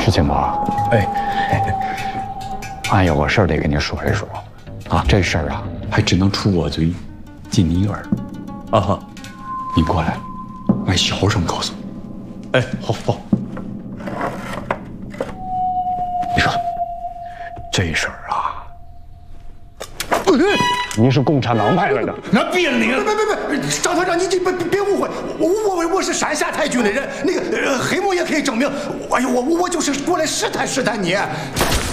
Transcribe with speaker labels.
Speaker 1: 石庆伯，
Speaker 2: 哎，
Speaker 1: 俺有个事儿得跟你说一说。啊，这事儿啊，
Speaker 2: 还只能出我嘴，进你耳。啊哈，你过来，俺小声告诉你。哎，好好。你说，这事儿啊，
Speaker 1: 你是共产党派来的？
Speaker 2: 那别领！
Speaker 3: 别，张团长，你别误会，我是山下太军的人，那个黑幕也可以证明。哎呦，我就是过来试探试探你。